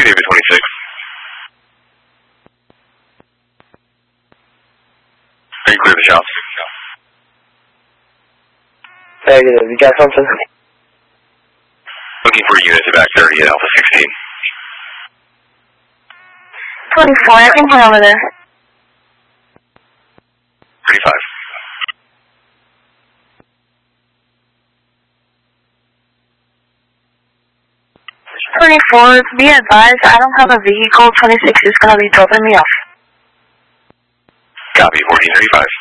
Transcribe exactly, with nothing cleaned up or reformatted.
David twenty-six. Are you clear the shop? Negative. You got something? Looking for a unit to back thirty at Alpha sixteen. twenty-four, I can hear over there. thirty-five. twenty-four, be advised, I don't have a vehicle. twenty-six is going to be dropping me off. Copy, fourteen thirty-five.